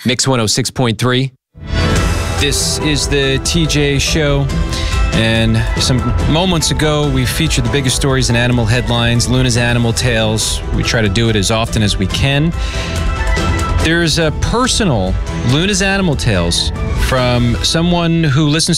Mix 106.3. This is the TJ Show. And some moments ago, we featured the biggest stories in animal headlines, Luna's Animal Tales. We try to do it as often as we can. There's a personal Luna's Animal Tales from someone who listens